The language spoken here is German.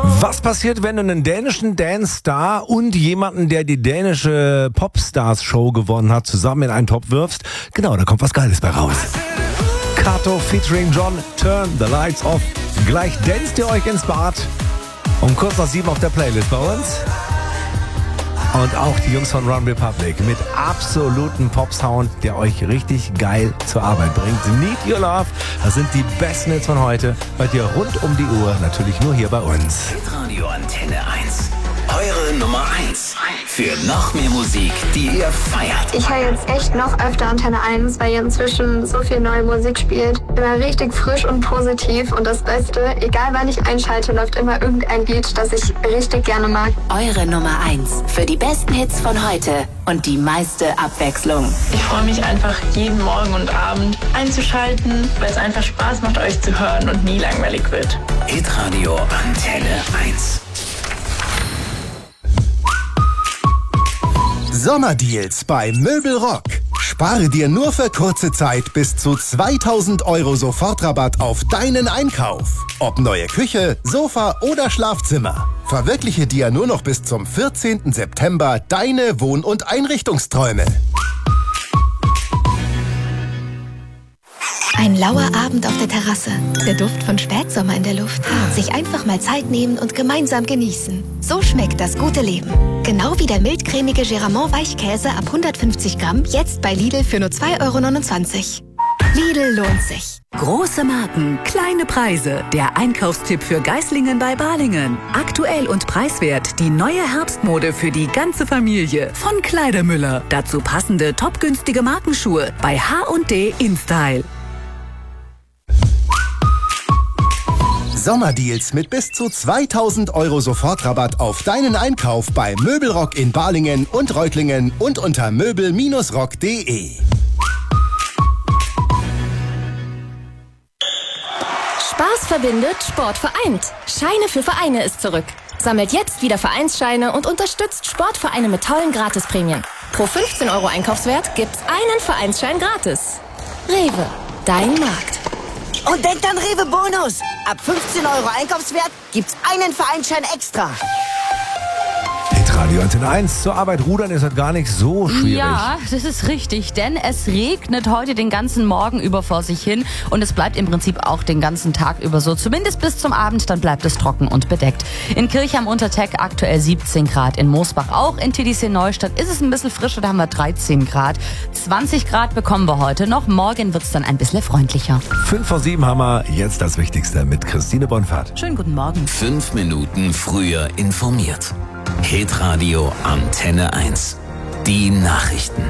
Was passiert, wenn du einen dänischen Dance-Star und jemanden, der die dänische Popstars-Show gewonnen hat, zusammen in einen Topf wirfst? Genau, da kommt was Geiles bei raus. Kato featuring John, Turn the Lights Off. Gleich danst ihr euch ins Bad. Um kurz nach 7 auf der Playlist bei uns. Und auch die Jungs von Run Republic mit absolutem Pop-Sound, der euch richtig geil zur Arbeit bringt. Need Your Love, das sind die besten Hits von heute. Bei dir rund um die Uhr, natürlich nur hier bei uns. Hitradio Antenne 1. Eure Nummer 1. Für noch mehr Musik, die ihr feiert. Ich höre jetzt echt noch öfter Antenne 1, weil ihr inzwischen so viel neue Musik spielt. Immer richtig frisch und positiv. Und das Beste, egal wann ich einschalte, läuft immer irgendein Lied, das ich richtig gerne mag. Eure Nummer 1 für die besten Hits von heute und die meiste Abwechslung. Ich freue mich einfach jeden Morgen und Abend einzuschalten, weil es einfach Spaß macht, euch zu hören und nie langweilig wird. Hitradio Antenne 1. Sommerdeals bei Möbelrock. Spare dir nur für kurze Zeit bis zu 2.000 € Sofortrabatt auf deinen Einkauf. Ob neue Küche, Sofa oder Schlafzimmer. Verwirkliche dir nur noch bis zum 14. September deine Wohn- und Einrichtungsträume. Ein lauer Abend auf der Terrasse. Der Duft von Spätsommer in der Luft. Sich einfach mal Zeit nehmen und gemeinsam genießen. So schmeckt das gute Leben. Genau wie der mildcremige Geramont Weichkäse ab 150 Gramm. Jetzt bei Lidl für nur 2,29 €. Lidl lohnt sich. Große Marken, kleine Preise. Der Einkaufstipp für Geislingen bei Balingen. Aktuell und preiswert die neue Herbstmode für die ganze Familie. Von Kleidermüller. Dazu passende topgünstige Markenschuhe bei H&D InStyle. Sommerdeals mit bis zu 2.000 € Sofortrabatt auf deinen Einkauf bei Möbelrock in Balingen und Reutlingen und unter möbel-rock.de. Spaß verbindet, Sport vereint. Scheine für Vereine ist zurück. Sammelt jetzt wieder Vereinsscheine und unterstützt Sportvereine mit tollen Gratisprämien. Pro 15 € Einkaufswert gibt's einen Vereinsschein gratis. Rewe, dein Markt. Und denkt an Rewe Bonus. Ab 15 € Einkaufswert gibt's einen Vereinsschein extra. Hitradio Antenne 1. Zur Arbeit rudern ist halt gar nicht so schwierig. Ja, das ist richtig, denn es regnet heute den ganzen Morgen über vor sich hin und es bleibt im Prinzip auch den ganzen Tag über so. Zumindest bis zum Abend, dann bleibt es trocken und bedeckt. In Kirch am Unterteck aktuell 17 Grad, in Moosbach auch, in Titisee Neustadt ist es ein bisschen frischer, da haben wir 13 Grad. 20 Grad bekommen wir heute noch, morgen wird's dann ein bisschen freundlicher. 5 vor 7 haben wir jetzt das Wichtigste mit Christine Bonfahrt. Schönen guten Morgen. 5 Minuten früher informiert. Hitradio Antenne 1. Die Nachrichten.